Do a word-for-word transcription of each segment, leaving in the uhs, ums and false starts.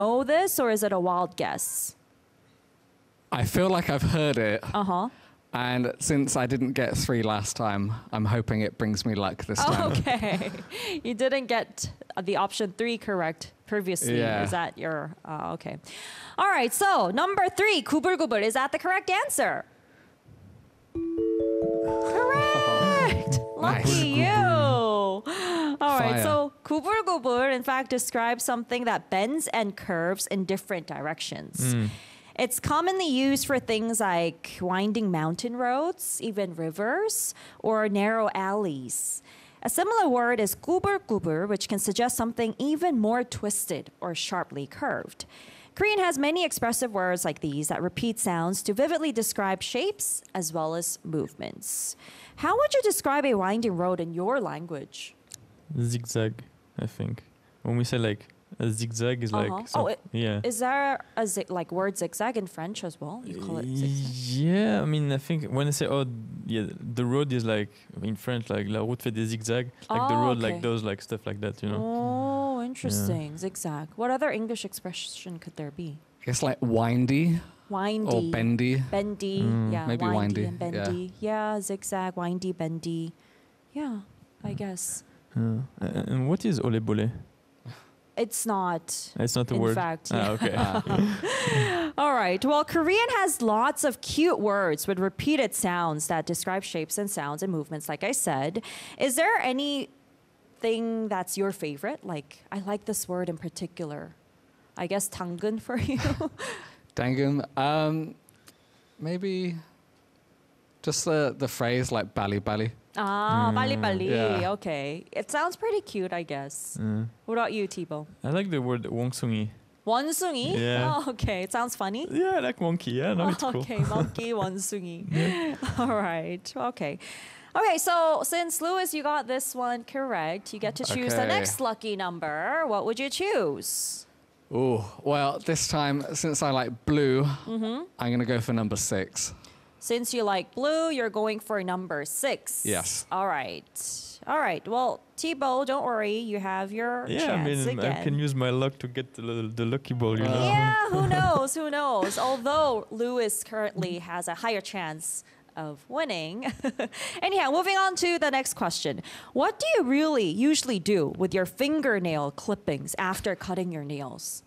know this, or is it a wild guess? I feel like I've heard it. Uh-huh. And since I didn't get three last time, I'm hoping it brings me luck this time. Okay. You didn't get the option three correct previously. Yeah. Is that your... Uh, okay. All right. So number three, 구불구불. Is that the correct answer? Correct. Lucky Nice. you. All right. Fire. So 구불구불, in fact, describes something that bends and curves in different directions. It's commonly used for things like winding mountain roads, even rivers, or narrow alleys. A similar word is 구불구불, which can suggest something even more twisted or sharply curved. Korean has many expressive words like these that repeat sounds to vividly describe shapes as well as movements. How would you describe a winding road in your language? Zigzag, I think. When we say like a zigzag is Uh-huh. like some, Oh, it- yeah. Is there a zi- like word zigzag in French as well? You call it zigzag? Yeah, I mean, I think when I say, oh, yeah, the road is like, in French, like, la route fait des zigzags, like the Oh, road, okay. like those, like stuff like that, you know? Oh, interesting. Zigzag. What other English expression could there be? I guess like windy Windy. or bendy. Bendy. Mm, Yeah, maybe windy windy, and bendy. Yeah. zigzag, windy, bendy. Yeah, I guess. Uh, and what is ole bole? It's not. It's not a In word. fact, Ah, yeah. okay. All right. Well, Korean has lots of cute words with repeated sounds that describe shapes and sounds and movements, like I said. Is there anything that's your favorite? Like, I like this word in particular. I guess 당근 for you. Dangum. Um, maybe just the, the phrase like bali bali. Ah, bali bali. Yeah. Okay. It sounds pretty cute, I guess. Uh, What about you, Thibaut? I like the word wongsungi. 원숭이? Yeah. Oh, okay. It sounds funny. Yeah, I like monkey. Yeah, no, it's cool. Okay, monkey, 원숭이. All right. Okay. Okay, so since Lewis, you got this one correct, you get to choose the Okay. next lucky number. What would you choose? Oh, well, this time, since I like blue, Mm-hmm. I'm going to go for number six. Since you like blue, you're going for number six. Yes. All right. All right. Well, Thibaut, don't worry. You have your Yeah, I chance mean, again. I can use my luck to get the, the lucky ball, you know? Yeah, who knows? Who knows? Although Lewis currently has a higher chance of winning. Anyhow, moving on to the next question. What do you really usually do with your fingernail clippings after cutting your nails?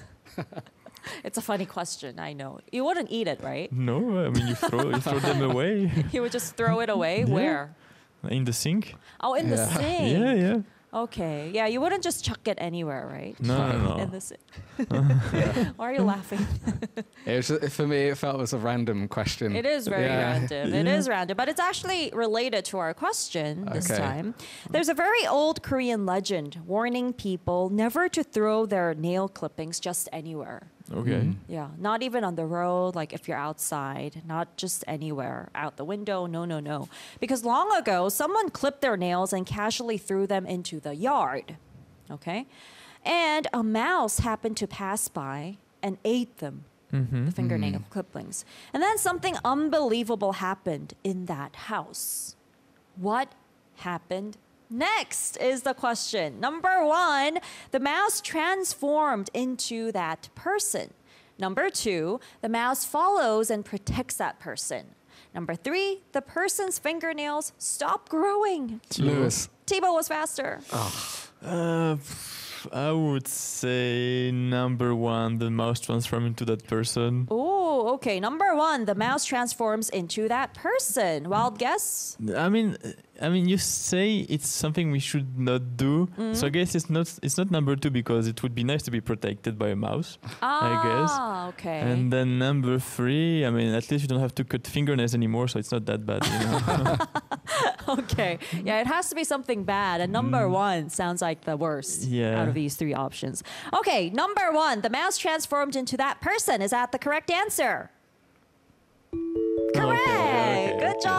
It's a funny question, I know. You wouldn't eat it, right? No, I mean, you throw, you throw them away You would just throw it away? Yeah. Where? in the sink. Oh, in the Yeah. sink. Yeah, yeah. Okay. Yeah, you wouldn't just chuck it anywhere, right? No, no, In no. the sink. Why are you laughing? It was just, for me, it felt it was a random question. It is very Yeah. random. It Yeah. is random, but it's actually related to our question this Okay. time. There's a very old Korean legend warning people never to throw their nail clippings just anywhere. Okay. Mm. Yeah, not even on the road, like if you're outside, not just anywhere, out the window. No, no, no. Because long ago, someone clipped their nails and casually threw them into the yard. Okay? And a mouse happened to pass by and ate them, Mm-hmm. the fingernail clippings. And then something unbelievable happened in that house. What happened next is the question. Number one, the mouse transformed into that person. Number two, the mouse follows and protects that person. Number three, the person's fingernails stop growing. Lewis. Thibaut was faster. Uh, I would say number one, the mouse transform into that person. Oh, okay. Number one, the mouse transforms into that person. Wild guess? I mean, I mean, you say it's something we should not do, so I guess it's not. It's not number two because it would be nice to be protected by a mouse. Ah, guess. okay. And then number three, I mean, at least you don't have to cut fingernails anymore, so it's not that bad. You know? Okay. Yeah, it has to be something bad. And number one sounds like the worst Yeah. out of these three options. Okay, number one, the mouse transformed into that person. Is that the correct answer? Correct. okay, Good okay. job,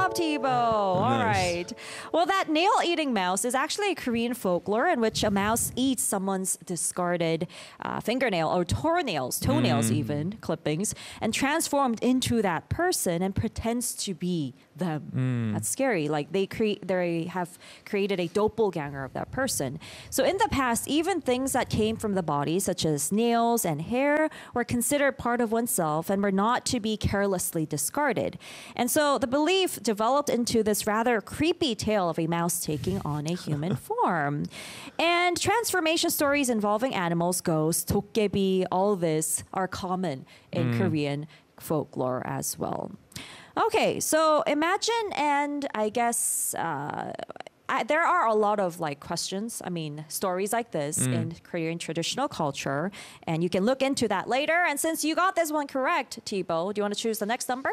job, Thibaut. All Nice. right. Well, that nail-eating mouse is actually a Korean folklore in which a mouse eats someone's discarded uh, fingernail or toenails, toenails even, clippings, and transformed into that person and pretends to be them. That's scary. Like they create, they have created a doppelganger of that person. So in the past, even things that came from the body, such as nails and hair, were considered part of oneself and were not to be carelessly discarded. And so the belief developed into this rather creepy tale of a mouse taking on a human form. And transformation stories involving animals, ghosts, tokkebi, all this are common in Korean folklore as well. Okay, so imagine, and I guess uh, I, there are a lot of like questions, I mean, stories like this in Korean traditional culture, and you can look into that later. And since you got this one correct, Thibaut, do you want to choose the next number?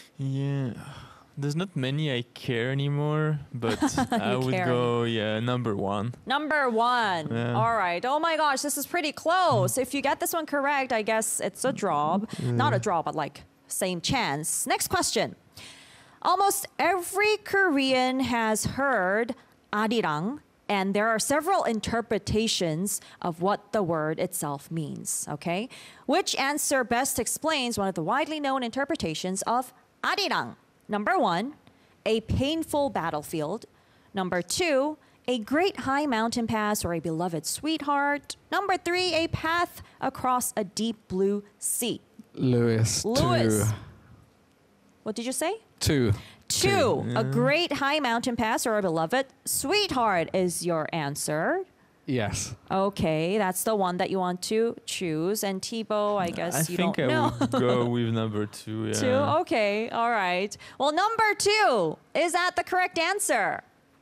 Yeah. There's not many I care anymore, but I would care. go, yeah, number one. Number one. Yeah. All right. Oh my gosh, this is pretty close. If you get this one correct, I guess it's a draw. Not a draw, but like same chance. Next question. Almost every Korean has heard arirang, and there are several interpretations of what the word itself means, okay? Which answer best explains one of the widely known interpretations of arirang? Number one, a painful battlefield. Number two, a great high mountain pass or a beloved sweetheart. Number three, a path across a deep blue sea. Lewis, Lewis. two. What did you say? Two. Two, a great high mountain pass or a beloved sweetheart is your answer. Yes. Okay, that's the one that you want to choose. And Thibaut, I guess I you think don't I know. would go with number two. Yeah. Two? Okay, all right. Well, number two, is that the correct answer?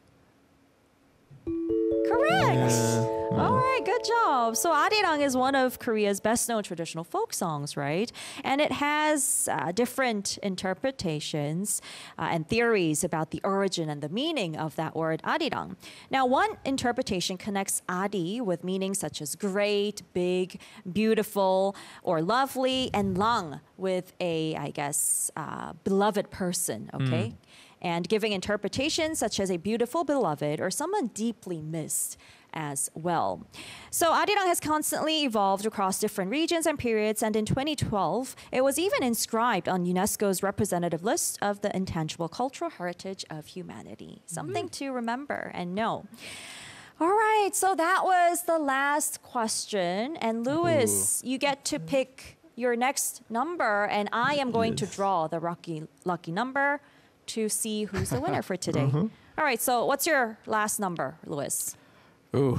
Correct. Yeah. All right, good job. So arirang is one of Korea's best-known traditional folk songs, right? And it has uh, different interpretations uh, and theories about the origin and the meaning of that word arirang. Now, one interpretation connects ari with meanings such as great, big, beautiful, or lovely, and lang with a, I guess, uh, beloved person, okay? And giving interpretations such as a beautiful beloved or someone deeply missed as well. So arirang has constantly evolved across different regions and periods, and in twenty twelve, it was even inscribed on UNESCO's representative list of the intangible cultural heritage of humanity. Something to remember and know. All right, so that was the last question. And Lewis, you get to pick your next number, and I am going to Yes. draw the lucky, lucky number to see who's the winner for today. All right, so what's your last number, Lewis? Ooh.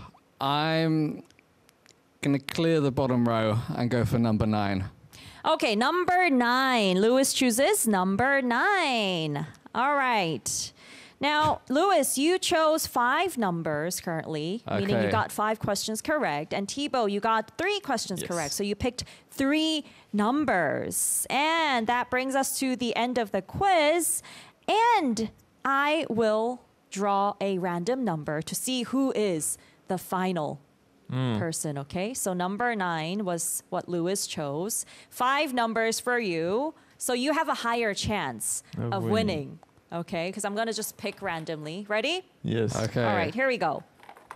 I'm going to clear the bottom row and go for number nine. Okay, number nine. Lewis chooses number nine. All right. Now, Lewis, you chose five numbers currently, meaning you Okay. got five questions correct. And Thibaut, you got three questions Yes. correct. So you picked three numbers. And that brings us to the end of the quiz. And I will draw a random number to see who is the final person, okay? So number nine was what Lewis chose. Five numbers for you. So you have a higher chance Of of winning. winning, okay? Because I'm going to just pick randomly. Ready? Yes. Okay. All right, here we go.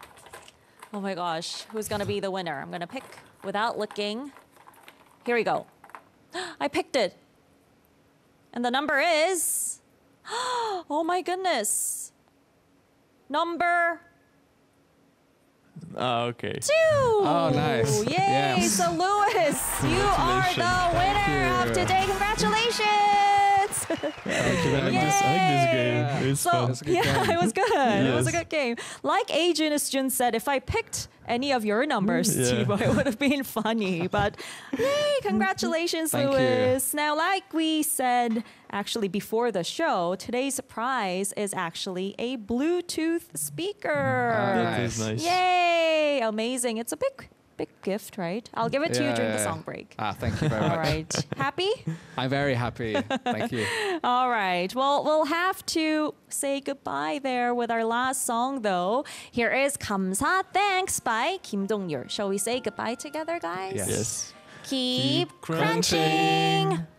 Oh my gosh, who's going to be the winner? I'm going to pick without looking. Here we go. I picked it. And the number is, oh my goodness. Number Ah, okay. two. Oh, nice. Yay. Yes. So, Lewis, you are the winner of you. today. Congratulations. Thank you. I like this. I like this game. It's So, fun. That's a good yeah, game. it was good. It was a Yes. good game. Like Agent Jun said, if I picked any of your numbers, Yeah. Thibaut, it would have been funny. But yay, congratulations, Thank you. Lewis. Now, like we said actually before the show, today's prize is actually a Bluetooth speaker. Oh, That is nice. Yay! Amazing. It's a big, big gift, right? I'll give it to you Yeah, during yeah, the yeah. song break. Ah, thank you very All much. right. Happy? I'm very happy. Thank you. All right. Well, we'll have to say goodbye there with our last song, though. Here is 감사 Thanks by Kim Dong-yeol. Shall we say goodbye together, guys? Yes. Yes. Keep, Keep crunching. crunching.